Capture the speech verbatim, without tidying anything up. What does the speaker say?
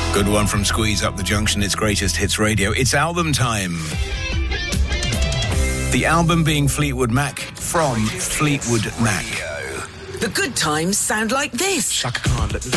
Good one from Squeeze Up the Junction. It's Greatest Hits Radio. It's album time. The album being Fleetwood Mac from Fleetwood Mac. The good times sound like this. Shaka Khan, let me